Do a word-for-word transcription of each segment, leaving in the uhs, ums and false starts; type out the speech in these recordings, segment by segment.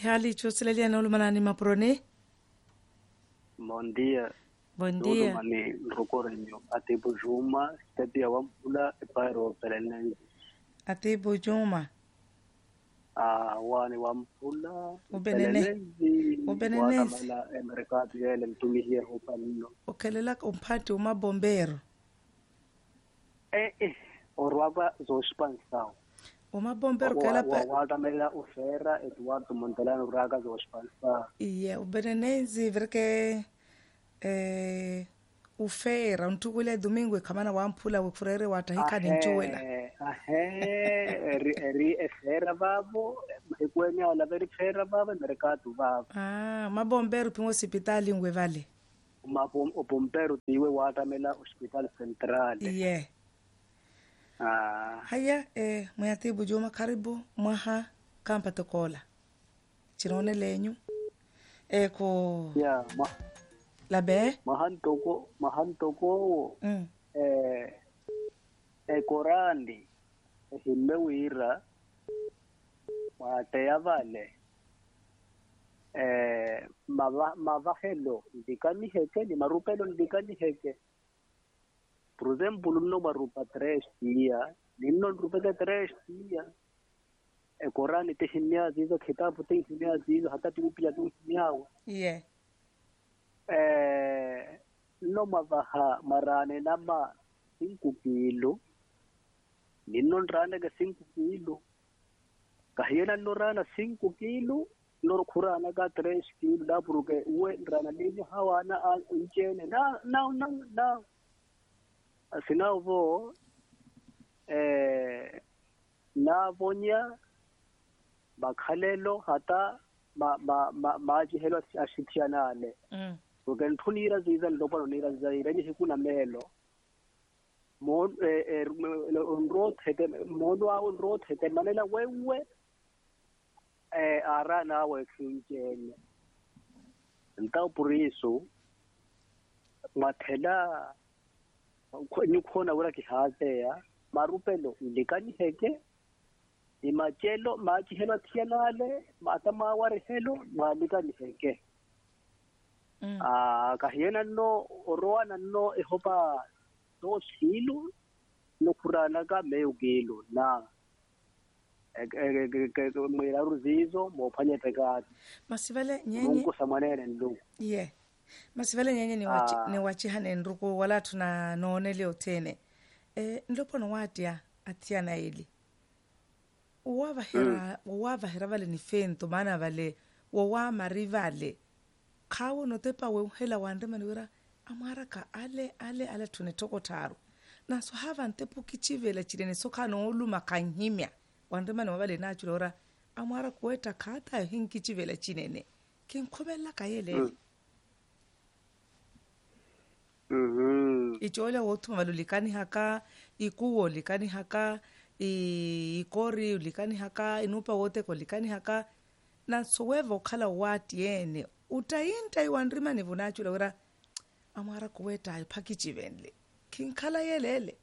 Hali choselelia na ulumana ni maprone. Bom dia. Bom Tudo dia. mani rokorenyo ate bujuma step ya wampula eparo pelenenzi. Ate bojoma. Ah wani wampula Ubenene. pelenenzi Ubenenezi. wakamela emerikatu yele mtumihie hupalino. Ukelela umpati umabombero. Eh eh orwaba zospansao. Umabombero Wa kela wa pa. wakamela ufera etuwatu montelano uraga zospansao. Iye ubenenezi vreke eh ufera untukule domingo kamana wampula wefurere watahika ni nchuwela. Ahe ri ri efera babo ekwenya wala veri fera babo merikatu babo. Ah, mabombero pingo hospitali ngwe vale. Uma bombero tiwe watamela hospital central. Iye. Ah, Haya eh mwate bojoma karibu mwaha kampa tokola. Chirone lenyu. Eko ya ma labe. mahantoko mahantoko Mm. eh e korandi himewira wateya vale eh mava mavahelo ndikani heke ni marupelo ndikani heke por exemplo no marupa tres dia ninno rupete tres dia e korani te himya zizo kitabu te himya zizo hata tupia tu himyao Iye. eh no mavaha marane nama cinco kilo ninno rana ga cinco kilo kahiyana no rana cinco kilo no khurana ga tres kilo da puruke we rana ni hawana inchene na na na na asinavo eh na bonya bakhalelo hata ma ma ma majihelo ashithianale Mm. uken thunira ziza ndopano nira zaira ni hikuna melo mon eh onro thete mono a onro thete manela wewe eh ara na we khinjene ntau puriso mathela ni khona ura ki hateya marupelo ndikani heke imachelo machihelo thianale matama ware helo malikani heke. Mm. Ah, kahiyena no oroana no ehopa dos kilo no kurana ka meio kilo na mwira ruzizo mo phanye pekati Masivale nyenye. nungu samanene ndu Iye. Masivale nyenye ni wachi Ah. ni wachi hane nruko wala tuna noone leo tene. Eh ndopo no watia atiana ili. Uwava hera uwava hera vale ni fento maana vale wawa marivale. Kawo no tepa we hela wandema ni wira amara ka ale ale ale tunetoko taru. Na so hava ntepu kichivela chirene soka no uluma kanyimya. Wandema ni wabale na chulora amara kuweta kata hinki chivela chinene. Kinkobela kayele. mhm Ichole wotu malulikani haka ikuwo likani haka i- ikori likani haka inupa wote ko likani haka na sowevo kala wati yene utayinta iwandrima ni vunachula wira amara kuweta ipakichi venle kinkala yelele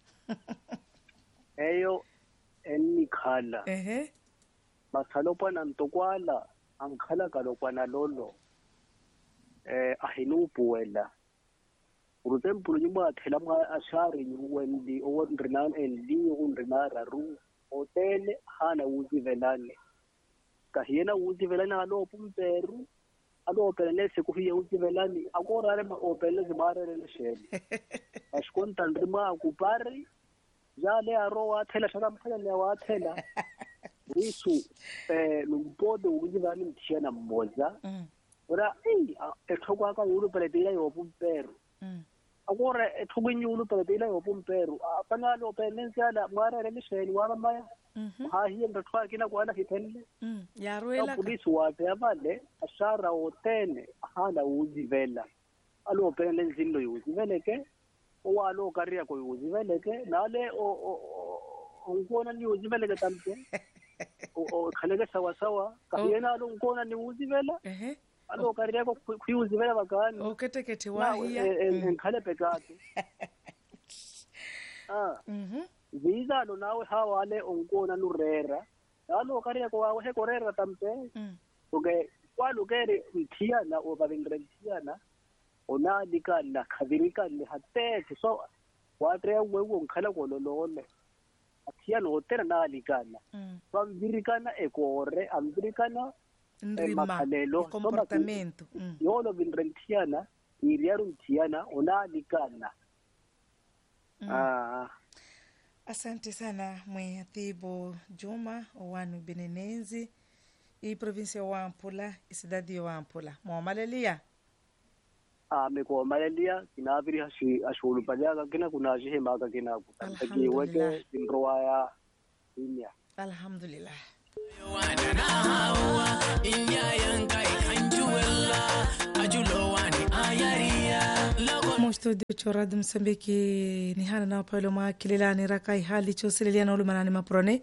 eyo eni khala ehe basalopa na ntokwala ankhala kalokwa na lolo eh ahinu puela por exemplo nyuma thela mwa ashari wendi owondrinan endi undrinara ru hotel hana uzi velane kahiyena uzi velane alo pumperu alo opelele sekuhiye uzi velane akora ma opelele zimare le shele ashkonta ndrima akupari jale aro wa thela shaka mkhale le wa thela risu eh lumpodo uzi velane mthiana mmoza mm ora ei ethokwa ka ulu peletela yo pumperu mm akore ethukunyulu peletela yo pumperu apanalo penensiala mwara le shele wa maya mhm ha hiye ndothwa kina kwana hithenle mm na yaruela polisi wate abale ashara otene hana uzivela alo pele nzindo yuziveleke owalo karia ko yuziveleke nale o ungona ni uziveleke tamte o khaleke sawa sawa kahiyena alo ungona ni uzivela ehe alo karia ko kuyuzivela bakani oketekete na wahiya enkhale pekatu ah mhm visa lo nawe hawale ungona nurera alo karia ko wawe he korera tamte mm okay kwalo kere mthiana o ba bengre mthiana ona dikana khadirika le hatte so watre wewe ngkhala kololole athiana hotera na likana so ambirikana ekore ambirikana makhalelo comportamento yolo bengre mthiana iriaru mthiana ona likana ah asante sana Mweatibo Juma owanu Benenenzi i provincia ya Wampula isidadi ya Wampula mwamalelia ah meko malelia kinabiri hashi ashulu paliaga kina kuna jihe maga kina kutaki weke inroaya inya alhamdulillah wana na hawa inya yankai kanjuella ajulowani ayaria mo studio chorad Msambiki ni hana na palo ma kililani rakai hali choselelia na ulumana ni maprone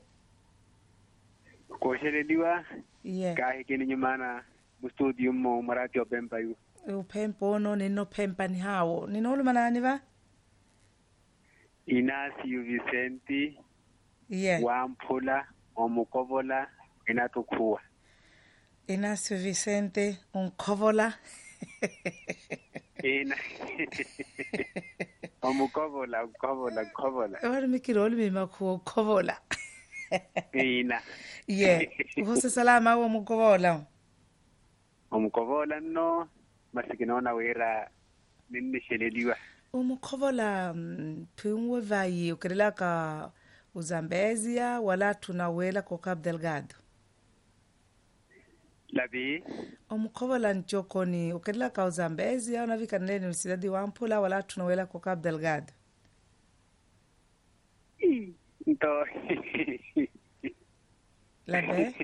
ko shelediwa yeah kai kini nyumana mu studio mo marati opempa yu upempo no nino pempa ni hawo nino ulumana ni ba Inasio Vicente yeah Wampula omukovola inatukua Inasio Vicente unkovola ina omukovola kovola kovola wala mikiro olimi makho kovola ina yeah vose salama wa mukovola omukovola no masikinaona wera ninne shelediwa umukhovola phingwe vai ukerela ka uzambezia wala tunawela ko Cabo Delgado labi umukhovola njokoni ukerela ka uzambezia unavika nene Universidade wa Wampula wala tunawela ko Cabo Delgado to labe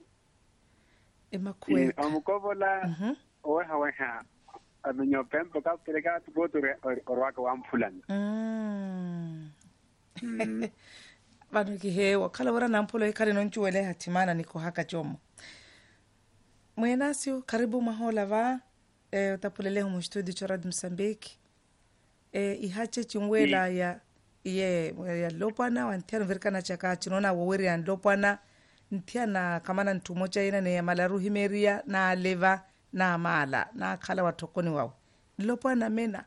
emakuwe omukovola mhm oha oha aminyo pempo ka pereka tu boto orwaka Wampula mm mm vanhu kihewa khala wara nampulo ikhali nonchuwele hatimana niko haka chomo mwenasio karibu mahola va e, utapulele humu studio chorad Msambiki e, ihache chingwela ya ye ya lopana wantiana virkana chaka chinona waweri ya lopana ntiana kamana ntumocha ina ne malaru himeria na leva na mala na khala watokoni wao lopana mena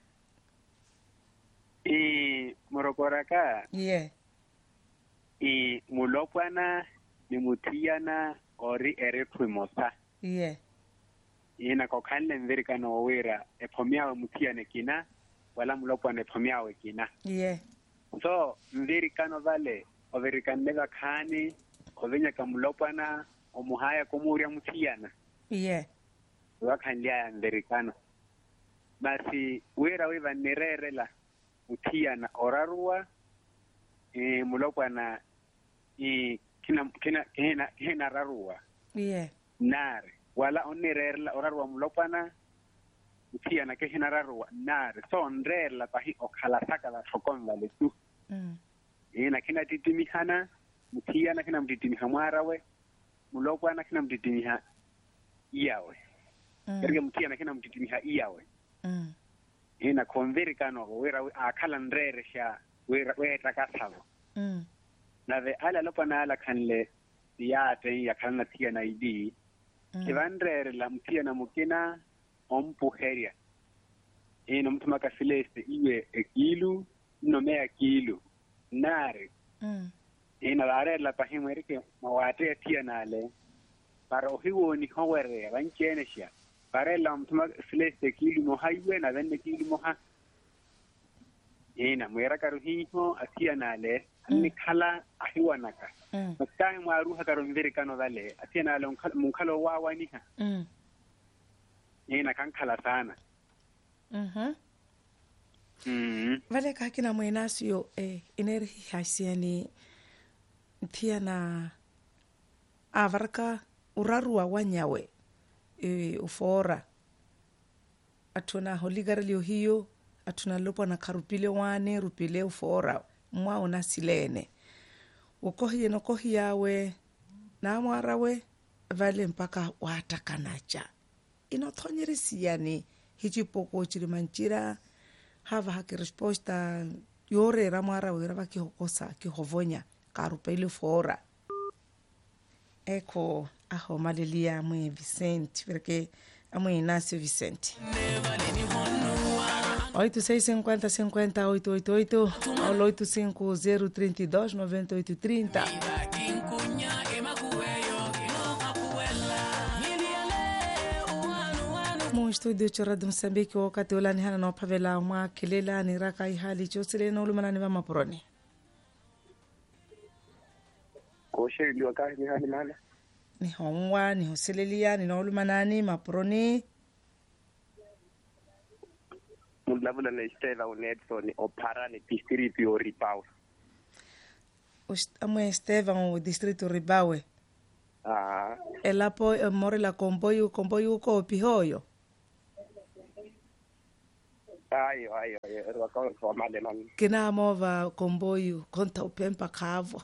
e morokoraka yeah i mulopwana ni mutiana ori ere primosa yeah ina ko kanle mverikana wera e pomiawe mutiane kina wala mulopwana e pomiawe kina yeah so mverikano vale overikane nega khani ovenya ka mulopwana omuhaya komuria mutiana yeah wakhanlia ya mverikano basi wera we vanererela mutiana orarua e mulopwana i kina kina kina kina rarua yeah nare wala onirerla orarua mulopana utia na kina rarua nare so nrerla pahi okhala saka la thokonga letu mm ina kina titimihana mutia na kina mtitimiha mwarawe mulopana kina mtitimiha iyawe mm kerge mutia na kina mtitimiha iyawe mm ina konverikano wera akhala nrere sha wera wera kasavo mm na ve ala lopana ala kanle yate ya kanna tia na idi kivandrere la mtia na mukina ompuheria ino mtuma ka celeste iwe ekilu no mea kilu nare mm ina vare la pahimu erike mawate tia nale para ohiwo ni howere vanchenesha pare la mtuma celeste kilu no highway na venne kilu moha ina mwera karuhiho atia nale ni khala ahiwanaka mm makai mwaru hakaro mverikano vale atia nale munkhalo wawa niha mm ina kan khala sana mhm mm vale ka kina mwenasio eh ineri hasiani tiana avarka urarua wanyawe e ufora atuna holigara lio hiyo atuna lopo na karupile wane rupile ufora mwa ona silene ukohiye no kohiyawe na mwarawe vale mpaka watakanacha inothonyerisiani hichipoko chilimanchira hava haki resposta yore ra mwarawe ra vakihokosa kihovonya karupile fora eko aho malelia amwe Vicente porque amwe Inácio Vicente oito seis cinquenta cinquenta oito oito oito ao oito cinco zero trinta e dois noventa e oito trinta. Mo studio cha Radio Msambiki wakati ulani hana na pavela mwa kelela ni raka ihali chosele na ulumana ni vama proni koshe iliwa kahi ni hali mana ni honwa ni hoselelia ni na ulumana ni maproni mulavula na Estela Unedson opara ni district yo Ripawe amwe Estevan o distrito Ribawe ah elapo more la comboio comboio ko pihoyo ayo ayo ayo wakawa kwa male nani kina mova comboio konta upempa kavo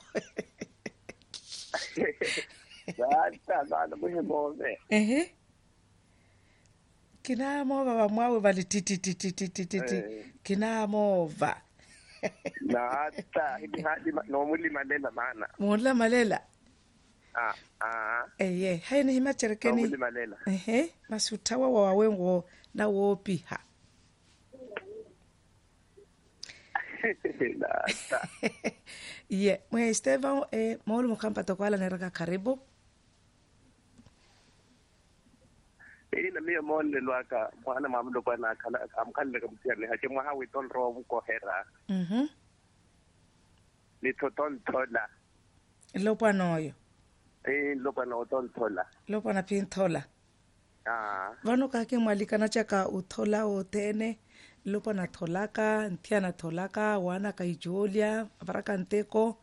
Data data mwe move ehe kina mova bamwawe bali titi titi titi titi kina mova Data hidi hadi no muli malela mana mulla malela ah ah eye haini hima no cherekeni muli malela ehe masutawa wa wawengo na wopiha Data ye mwe Estevan eh molo mkampa tokwala neraka karibu ina mie monde lwaka mwana mamdo kwa na kala amkhalle ka mutiane ha ke mwa hawe ton ro ko hera mhm ni toton thola lopa noyo eh lopa no ton thola lopa na pinthola ah vano ka ke mwalika na chaka uthola otene lopa na tholaka ntia na tholaka wana ka ijolia baraka nteko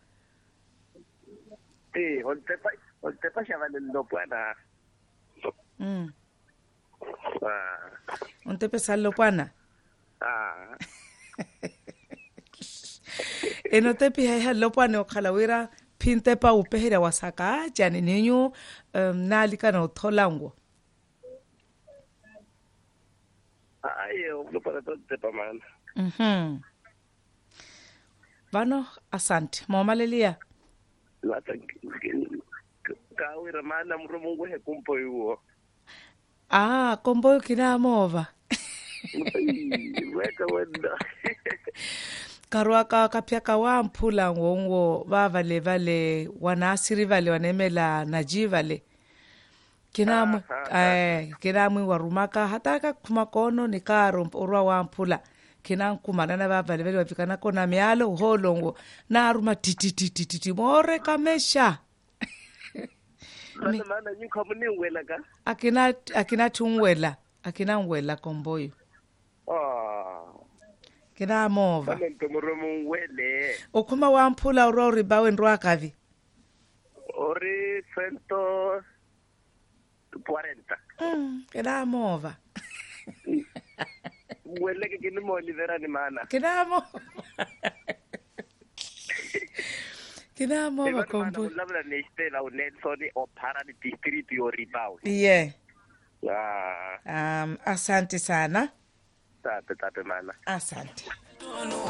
eh onte pa onte pa shavale lopa na mm ah ontepe salopana ah enotepi ha lopane okhalawira phintepa upehera wasaka jani ninyu um, nalika na utholango ayo lopa to te pa man mhm vano asante momalelia lata ka wira mana mrumungu he kumpo yuo ah kombo kina mova weka wenda karwaka kapyaka wa mphula ngongo vavale vale wanasiri vale wanemela najivale kina eh kina mwi warumaka hataka kumakono ni karo orwa wa mphula kina nkumana na vavale vale wafikana kona mialo holongo na aruma tititititi more kamesha mana mana nyu khamuni wela ka akina akina tungwela akina ngwela komboyo ah kina mova mana ntomurumu wele okuma wa mphula orwa ribawe ndwa kavi ori cento cuarenta mm kina mova wele ke kini mo libera ni mana kina mova kina mova kombo labda ni Estela Unedson opara ni district yo Ripawe yeah ah um asante sana tate tate mana asante